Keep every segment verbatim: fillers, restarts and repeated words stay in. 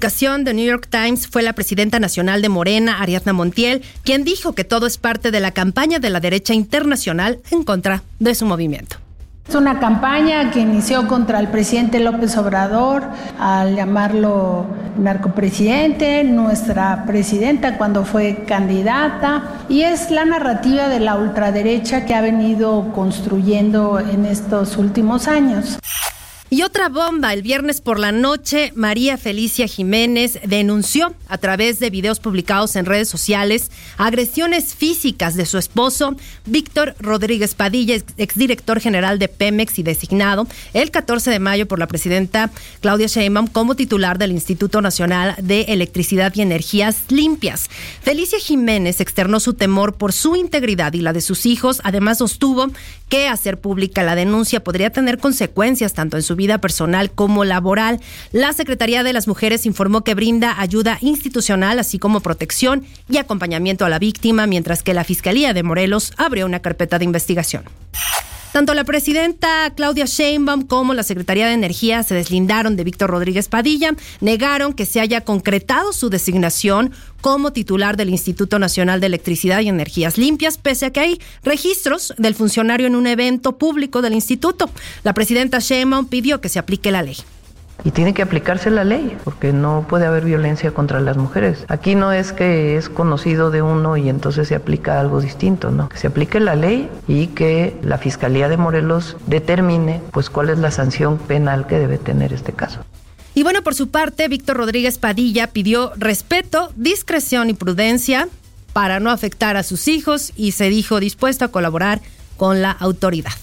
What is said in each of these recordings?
publicación de New York Times fue la presidenta nacional de Morena, Ariadna Montiel, quien dijo que todo es parte de la campaña de la derecha internacional en contra de su movimiento. Es una campaña que inició contra el presidente López Obrador al llamarlo narcopresidente, nuestra presidenta cuando fue candidata, y es la narrativa de la ultraderecha que ha venido construyendo en estos últimos años. Y otra bomba, el viernes por la noche, María Felicia Jiménez denunció a través de videos publicados en redes sociales agresiones físicas de su esposo, Víctor Rodríguez Padilla, exdirector general de Pemex y designado el catorce de mayo por la presidenta Claudia Sheinbaum como titular del Instituto Nacional de Electricidad y Energías Limpias. Felicia Jiménez externó su temor por su integridad y la de sus hijos. Además, sostuvo que hacer pública la denuncia podría tener consecuencias tanto en su vida personal como laboral. La Secretaría de las Mujeres informó que brinda ayuda institucional, así como protección y acompañamiento a la víctima, mientras que la Fiscalía de Morelos abrió una carpeta de investigación. Tanto la presidenta Claudia Sheinbaum como la Secretaría de Energía se deslindaron de Víctor Rodríguez Padilla, negaron que se haya concretado su designación como titular del Instituto Nacional de Electricidad y Energías Limpias, pese a que hay registros del funcionario en un evento público del instituto. La presidenta Sheinbaum pidió que se aplique la ley. Y tiene que aplicarse la ley, porque no puede haber violencia contra las mujeres. Aquí no es que es conocido de uno y entonces se aplica algo distinto, no. Que se aplique la ley y que la Fiscalía de Morelos determine pues cuál es la sanción penal que debe tener este caso. Y bueno, por su parte, Víctor Rodríguez Padilla pidió respeto, discreción y prudencia para no afectar a sus hijos y se dijo dispuesto a colaborar con la autoridad.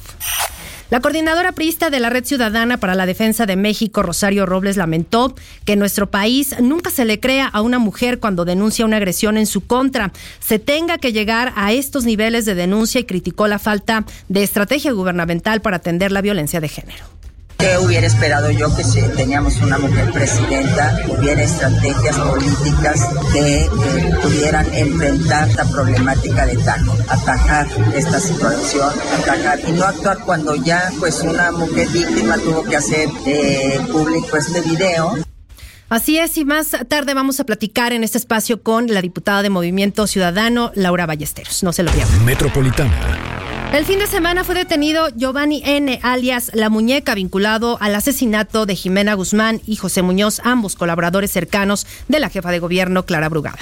La coordinadora priista de la Red Ciudadana para la Defensa de México, Rosario Robles, lamentó que en nuestro país nunca se le crea a una mujer cuando denuncia una agresión en su contra, se tenga que llegar a estos niveles de denuncia y criticó la falta de estrategia gubernamental para atender la violencia de género. ¿Qué hubiera esperado yo que si teníamos una mujer presidenta, hubiera estrategias políticas que eh, pudieran enfrentar la problemática de tajo, atajar esta situación, atajar y no actuar cuando ya pues una mujer víctima tuvo que hacer eh, público este video? Así es, y más tarde vamos a platicar en este espacio con la diputada de Movimiento Ciudadano, Laura Ballesteros. No se lo pierdan. Metropolitana. El fin de semana fue detenido Giovanni N., alias La Muñeca, vinculado al asesinato de Jimena Guzmán y José Muñoz, ambos colaboradores cercanos de la jefa de gobierno, Clara Brugada.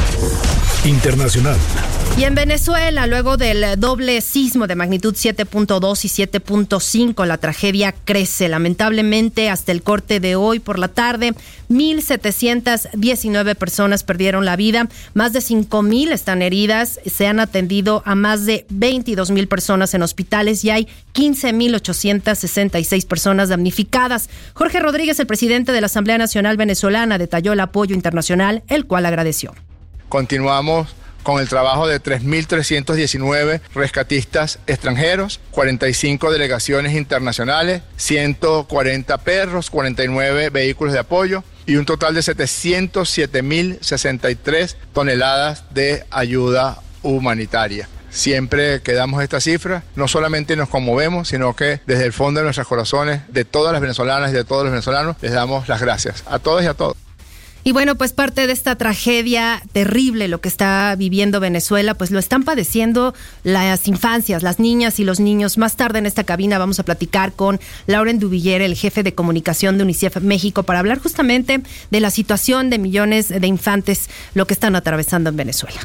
Internacional. Y en Venezuela, luego del doble sismo de magnitud siete punto dos y siete punto cinco, la tragedia crece. Lamentablemente, hasta el corte de hoy por la tarde, mil setecientas diecinueve personas perdieron la vida, más de cinco mil están heridas, se han atendido a más de veintidós mil personas en hospitales y hay quince mil ochocientas sesenta y seis personas damnificadas. Jorge Rodríguez, el presidente de la Asamblea Nacional Venezolana, detalló el apoyo internacional, el cual agradeció. Continuamos con el trabajo de tres mil trescientos diecinueve rescatistas extranjeros, cuarenta y cinco delegaciones internacionales, ciento cuarenta perros, cuarenta y nueve vehículos de apoyo y un total de setecientos siete mil sesenta y tres toneladas de ayuda humanitaria. Siempre que damos esta cifra, no solamente nos conmovemos, sino que desde el fondo de nuestros corazones, de todas las venezolanas y de todos los venezolanos, les damos las gracias a todos y a todos. Y bueno, pues parte de esta tragedia terrible, lo que está viviendo Venezuela, pues lo están padeciendo las infancias, las niñas y los niños. Más tarde en esta cabina vamos a platicar con Lauren Duvillere, el jefe de comunicación de UNICEF México, para hablar justamente de la situación de millones de infantes, lo que están atravesando en Venezuela.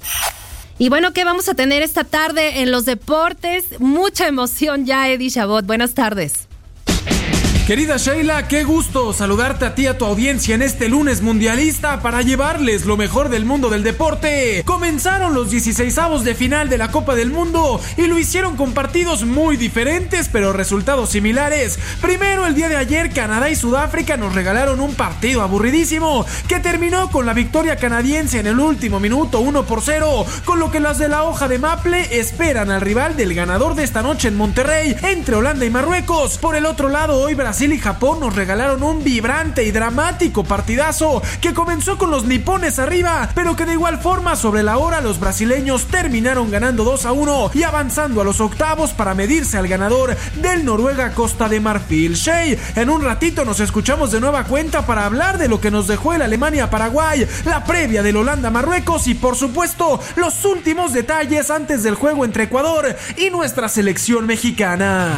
Y bueno, ¿qué vamos a tener esta tarde en los deportes? Mucha emoción ya, Eddie Chabot. Buenas tardes. Querida Sheila, qué gusto saludarte a ti y a tu audiencia en este lunes mundialista para llevarles lo mejor del mundo del deporte. Comenzaron los dieciseisavos de final de la Copa del Mundo y lo hicieron con partidos muy diferentes pero resultados similares. Primero, el día de ayer, Canadá y Sudáfrica nos regalaron un partido aburridísimo que terminó con la victoria canadiense en el último minuto uno por cero, con lo que las de la hoja de Maple esperan al rival del ganador de esta noche en Monterrey entre Holanda y Marruecos. Por el otro lado, hoy Brasil Brasil y Japón nos regalaron un vibrante y dramático partidazo que comenzó con los nipones arriba, pero que de igual forma sobre la hora los brasileños terminaron ganando dos a uno y avanzando a los octavos para medirse al ganador del Noruega-Costa de Marfil. Shey, en un ratito nos escuchamos de nueva cuenta para hablar de lo que nos dejó el Alemania-Paraguay, la previa del Holanda-Marruecos y por supuesto los últimos detalles antes del juego entre Ecuador y nuestra selección mexicana.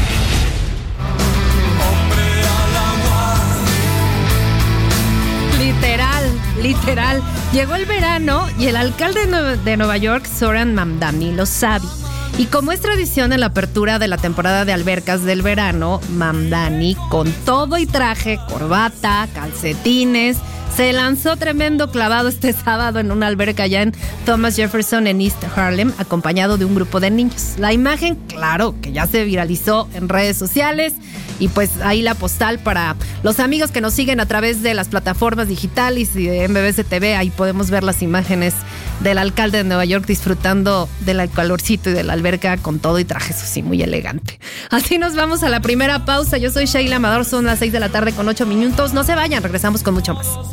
Literal, literal. Llegó el verano y el alcalde de Nueva York, Zoran Mamdani, lo sabe. Y como es tradición en la apertura de la temporada de albercas del verano, Mamdani, con todo y traje, corbata, calcetines, se lanzó tremendo clavado este sábado en una alberca allá en Thomas Jefferson en East Harlem, acompañado de un grupo de niños. La imagen, claro, que ya se viralizó en redes sociales. Y pues ahí la postal para los amigos que nos siguen a través de las plataformas digitales y de M B S T V. Ahí podemos ver las imágenes del alcalde de Nueva York disfrutando del calorcito y de la alberca con todo y traje, eso sí, muy elegante. Así nos vamos a la primera pausa. Yo soy Sheila Amador, son las seis de la tarde con ocho minutos. No se vayan, regresamos con mucho más.